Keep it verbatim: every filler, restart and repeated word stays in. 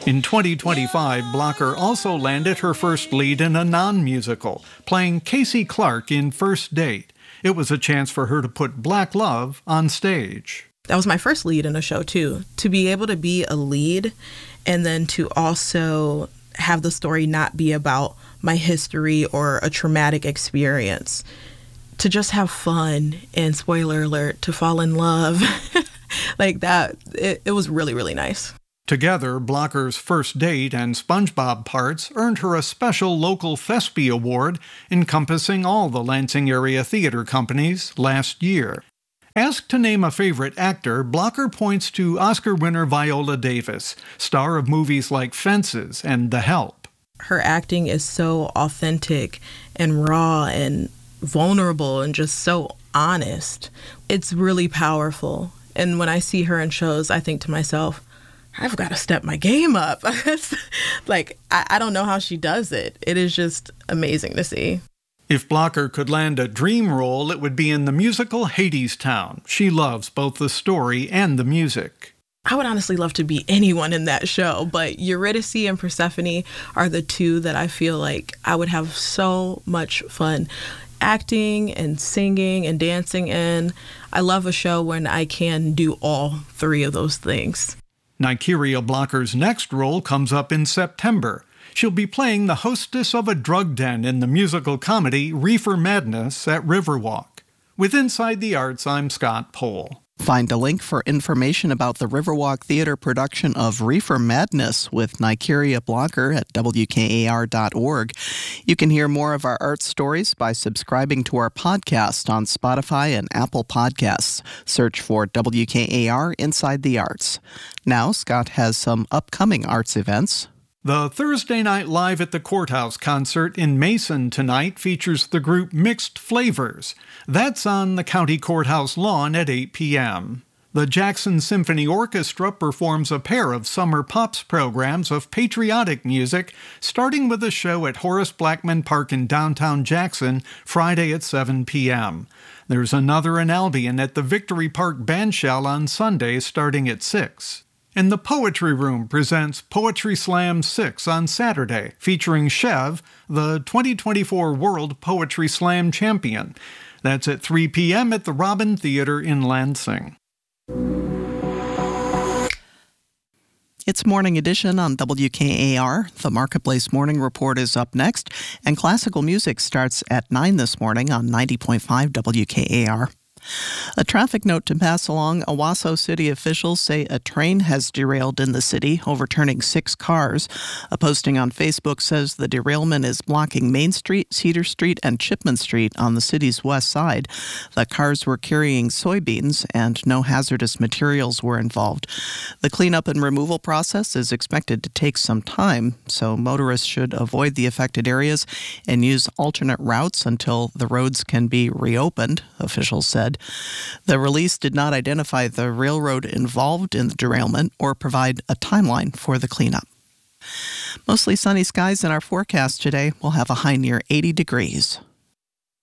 In twenty twenty-five, Blocker also landed her first lead in a non-musical, playing Casey Clark in First Date. It was a chance for her to put Black Love on stage. That was my first lead in a show, too. To be able to be a lead and then to also have the story not be about my history or a traumatic experience. To just have fun and, spoiler alert, to fall in love like that, it, it was really, really nice. Together, Blocker's First Date and SpongeBob parts earned her a special local Thespy Award encompassing all the Lansing area theater companies last year. Asked to name a favorite actor, Blocker points to Oscar winner Viola Davis, star of movies like Fences and The Help. Her acting is so authentic and raw and vulnerable and just so honest. It's really powerful. And when I see her in shows, I think to myself, I've got to step my game up. like, I, I don't know how she does it. It is just amazing to see. If Blocker could land a dream role, it would be in the musical Hadestown. She loves both the story and the music. I would honestly love to be anyone in that show, but Eurydice and Persephone are the two that I feel like I would have so much fun acting and singing and dancing in. I love a show when I can do all three of those things. Nykeria Blocker's next role comes up in September. She'll be playing the hostess of a drug den in the musical comedy Reefer Madness at Riverwalk. With Inside the Arts, I'm Scott Pohl. Find a link for information about the Riverwalk Theater production of Reefer Madness with Nykeria Blocker at W K A R dot org. You can hear more of our art stories by subscribing to our podcast on Spotify and Apple Podcasts. Search for W K A R Inside the Arts. Now, Scott has some upcoming arts events. The Thursday Night Live at the Courthouse concert in Mason tonight features the group Mixed Flavors. That's on the County Courthouse lawn at eight p.m. The Jackson Symphony Orchestra performs a pair of summer pops programs of patriotic music, starting with a show at Horace Blackman Park in downtown Jackson Friday at seven p.m. There's another in Albion at the Victory Park Bandshell on Sunday starting at six. And the Poetry Room presents Poetry Slam six on Saturday, featuring Chev, the twenty twenty-four World Poetry Slam champion. That's at three p.m. at the Robin Theater in Lansing. It's Morning Edition on W K A R. The Marketplace Morning Report is up next, and classical music starts at nine this morning on ninety point five W K A R. A traffic note to pass along. Owasso City officials say a train has derailed in the city, overturning six cars. A posting on Facebook says the derailment is blocking Main Street, Cedar Street, and Chipman Street on the city's west side. The cars were carrying soybeans, and no hazardous materials were involved. The cleanup and removal process is expected to take some time, so motorists should avoid the affected areas and use alternate routes until the roads can be reopened, officials said. The release did not identify the railroad involved in the derailment or provide a timeline for the cleanup. Mostly sunny skies in our forecast today. We'll have a high near eighty degrees.